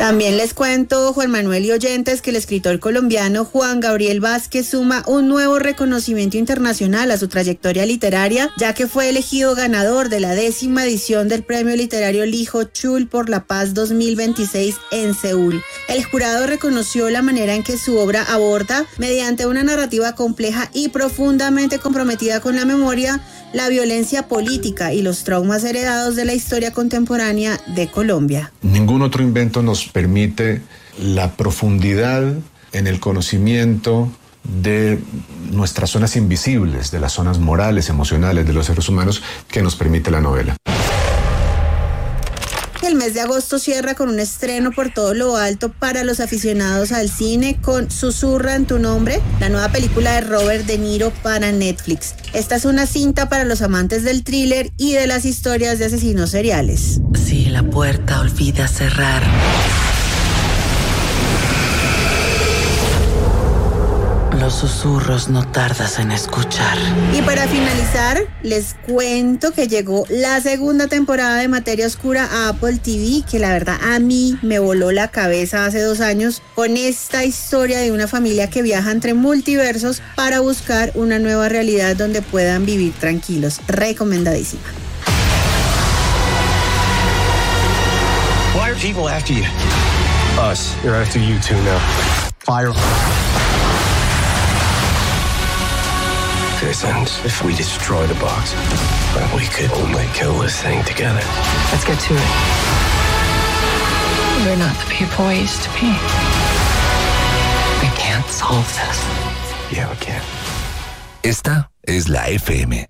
También les cuento, Juan Manuel y oyentes, que el escritor colombiano Juan Gabriel Vázquez suma un nuevo reconocimiento internacional a su trayectoria literaria, ya que fue elegido ganador de la 10ª edición del Premio Literario Lijo Chul por la Paz 2026 en Seúl. El jurado reconoció la manera en que su obra aborda, mediante una narrativa compleja y profundamente comprometida con la memoria, la violencia política y los traumas heredados de la historia contemporánea de Colombia. Ningún otro invento nos permite la profundidad en el conocimiento de nuestras zonas invisibles, de las zonas morales, emocionales de los seres humanos que nos permite la novela. El mes de agosto cierra con un estreno por todo lo alto para los aficionados al cine con Susurra en tu nombre, la nueva película de Robert De Niro para Netflix. Esta es una cinta para los amantes del thriller y de las historias de asesinos seriales. Si la puerta olvida cerrar, los susurros no tardas en escuchar. Y para finalizar, les cuento que llegó la segunda temporada de Materia Oscura a Apple TV, que la verdad a mí me voló la cabeza hace 2 años con esta historia de una familia que viaja entre multiversos para buscar una nueva realidad donde puedan vivir tranquilos. Recomendadísima. Why are people after you? Us. They're after you too now. Fire. This ends if we destroy the box. But we could only kill this thing together. Let's get to it. We're not the people we used to be. We can't solve this. Yeah, we can. Esta es la FM.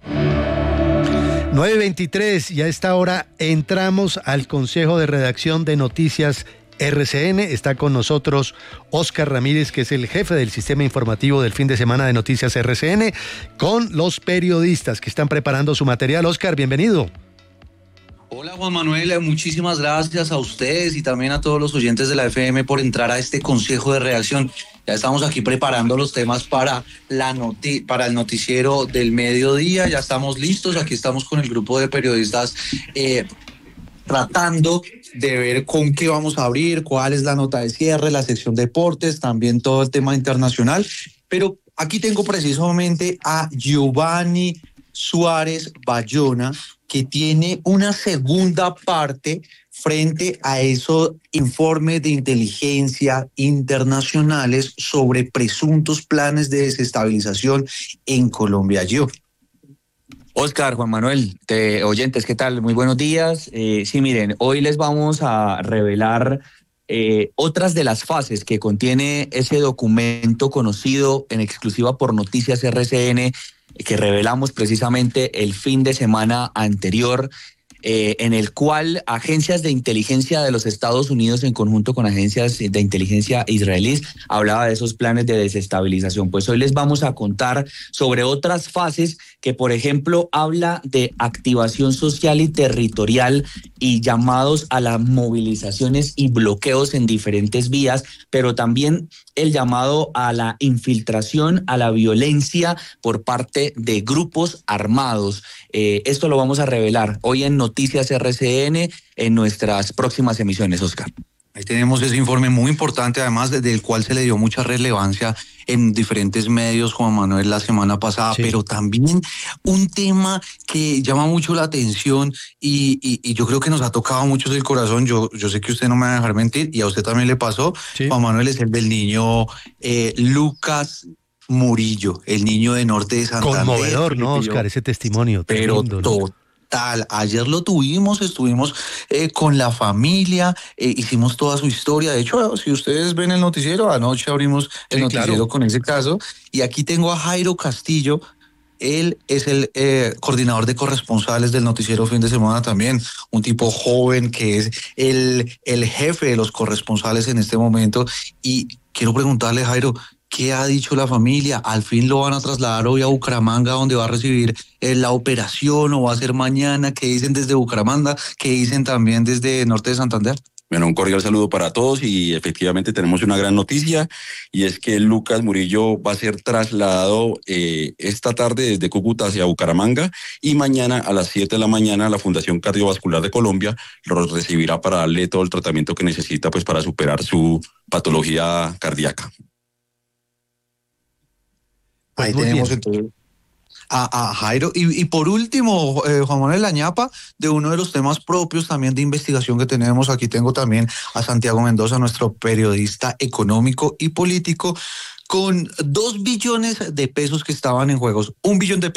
9:23 y a esta hora entramos al Consejo de Redacción de Noticias RCN. Está con nosotros Óscar Ramírez, que es el jefe del sistema informativo del fin de semana de Noticias RCN, con los periodistas que están preparando su material. Óscar, bienvenido. Hola Juan Manuel, muchísimas gracias a ustedes y también a todos los oyentes de la FM por entrar a este consejo de redacción. Ya estamos aquí preparando los temas para el noticiero del mediodía, ya estamos listos, aquí estamos con el grupo de periodistas tratando de ver con qué vamos a abrir, cuál es la nota de cierre, la sección deportes, también todo el tema internacional. Pero aquí tengo precisamente a Giovanni Suárez Bayona, que tiene una segunda parte frente a esos informes de inteligencia internacionales sobre presuntos planes de desestabilización en Colombia. Óscar, Juan Manuel, oyentes, ¿qué tal? Muy buenos días. Sí, miren, hoy les vamos a revelar otras de las fases que contiene ese documento conocido en exclusiva por Noticias RCN, que revelamos precisamente el fin de semana anterior, en el cual agencias de inteligencia de los Estados Unidos en conjunto con agencias de inteligencia israelíes hablaba de esos planes de desestabilización. Pues hoy les vamos a contar sobre otras fases que, por ejemplo, habla de activación social y territorial y llamados a las movilizaciones y bloqueos en diferentes vías, pero también el llamado a la infiltración, a la violencia por parte de grupos armados. Esto lo vamos a revelar hoy en Noticias RCN en nuestras próximas emisiones, Óscar. Ahí tenemos ese informe muy importante, además del cual se le dio mucha relevancia en diferentes medios, Juan Manuel, la semana pasada, sí. Pero también un tema que llama mucho la atención y yo creo que nos ha tocado mucho el corazón. Yo sé que usted no me va a dejar mentir y a usted también le pasó, sí. Juan Manuel, es el del niño Lucas Murillo, el niño de Norte de Santander. Conmovedor, ¿no, Óscar? Ese testimonio. Pero tremendo, total. Ayer lo tuvimos, estuvimos con la familia, hicimos toda su historia. De hecho, si ustedes ven el noticiero, anoche abrimos el noticiero, claro, con ese caso. Y aquí tengo a Jairo Castillo. Él es el coordinador de corresponsales del noticiero Fin de Semana también, un tipo joven que es el jefe de los corresponsales en este momento. Y quiero preguntarle, Jairo, ¿qué ha dicho la familia? ¿Al fin lo van a trasladar hoy a Bucaramanga, donde va a recibir la operación, o va a ser mañana? ¿Qué dicen desde Bucaramanga? ¿Qué dicen también desde Norte de Santander? Bueno, un cordial saludo para todos y efectivamente tenemos una gran noticia y es que Lucas Murillo va a ser trasladado esta tarde desde Cúcuta hacia Bucaramanga y mañana a las 7 de la mañana la Fundación Cardiovascular de Colombia lo recibirá para darle todo el tratamiento que necesita pues para superar su patología cardíaca. Ahí tenemos entonces a Jairo. Y por último, Juan Manuel, la ñapa de uno de los temas propios también de investigación que tenemos. Aquí tengo también a Santiago Mendoza, nuestro periodista económico y político, con 2 billones de pesos que estaban en juegos. 1 billón de pesos